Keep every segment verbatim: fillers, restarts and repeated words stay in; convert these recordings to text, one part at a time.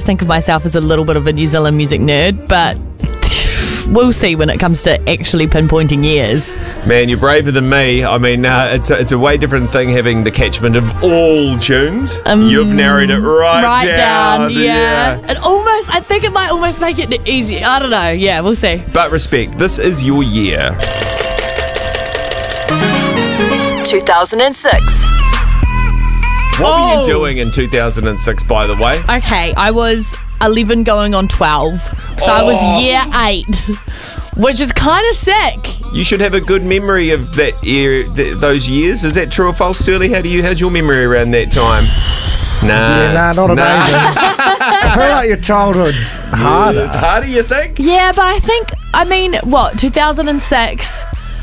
think of myself as a little bit of a New Zealand music nerd, but we'll see when it comes to actually pinpointing years. Man, you're braver than me. I mean, uh, it's, a, it's a way different thing having the catchment of all tunes. Um, You've narrowed it right, right down. down. Yeah. It almost, I think it might almost make it easier. I don't know. Yeah, we'll see. But respect, this is your year. two thousand six. What Oh. were you doing in two thousand six, by the way? Okay, I was eleven going on twelve. So I was Oh. year eight, which is kind of sick. You should have a good memory of that year, th- those years. Is that true or false, Shirley? How do you? How's your memory around that time? Nah, Yeah, nah, not amazing. I feel like your childhood's harder. It's harder, you think? Yeah, but I think, I mean, what, two thousand six?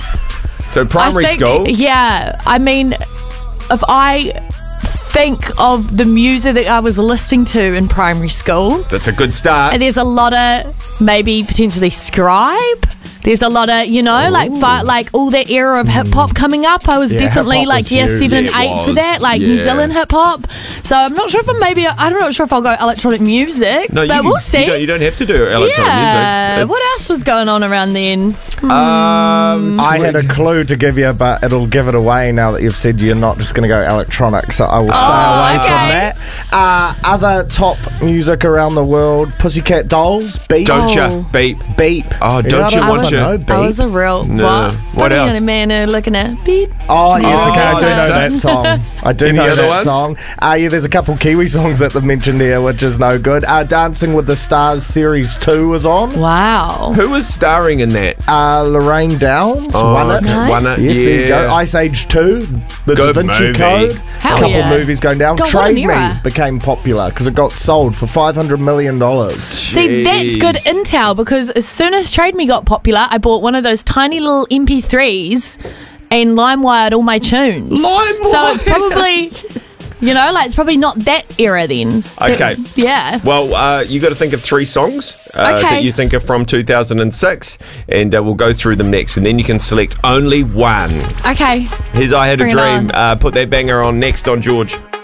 So primary I think, school. Yeah, I mean, if I think of the music that I was listening to in primary school, That's a good start. and there's a lot of maybe potentially Scribe. There's a lot of, you know, like fi- like all that era of hip hop coming up. I was Yeah, definitely hip-hop like was year huge. seven Yeah, and it eight for was. that, like Yeah. New Zealand hip hop. So I'm not sure if I'm maybe I'm not sure if I'll go electronic music, no, but you, we'll see. You don't, you don't have to do electronic yeah. music. What else was going on around then? Um, I had a clue to give you, but it'll give it away now that you've said you're not just going to go electronic, so I will stay Oh, away okay. from that. Uh, other top music around the world, Pussycat Dolls, Beep. Don't Oh. you beep? Beep. Oh, don't I you know want if I you- know Beep. I was a real No. what? What Putting else? in a man who looking at beep. Oh, yes, Oh, okay, I do know that's that it. song. I do Any know other that ones? song. Uh, yeah, there's a couple Kiwi songs that they've mentioned here, which is no good. Uh, Dancing with the Stars Series two was on. Wow. Who was starring in that? Uh, Lorraine Downs Oh, won it. Nice. Won it. Yes, yeah. there you go. Ice Age two, The Good Da Vinci movie. Code. Hell a couple yeah. movies going down. God, what an Trade Me era. became popular because it got sold for five hundred million dollars. See, that's good Jeez. intel because as soon as Trade Me got popular, I bought one of those tiny little M P threes and LimeWired all my tunes. LimeWire. So it's probably, you know, like it's probably not that era then. Okay. It- yeah. Well, uh, you got to think of three songs uh, Okay. that you think are from two thousand six, and uh, we'll go through them next, and then you can select only one. Okay. Here's I Had Bring a it Dream. on. Uh, put that banger on next on George.